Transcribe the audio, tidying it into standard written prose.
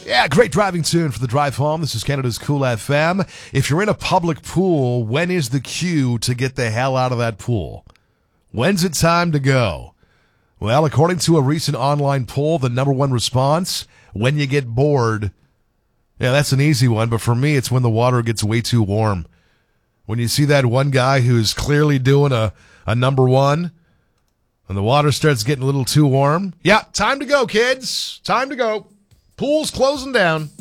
Yeah, great driving tune for the drive home. This is Canada's Cool FM. If you're in a public pool, when is the cue to get the hell out of that pool? When's it time to go? Well, according to a recent online poll, the number one response, when you get bored. Yeah, that's an easy one, but for me, it's when the water gets way too warm. When you see that one guy who's clearly doing a number one, and the water starts getting a little too warm. Yeah, time to go, kids. Time to go. Pool's closing down.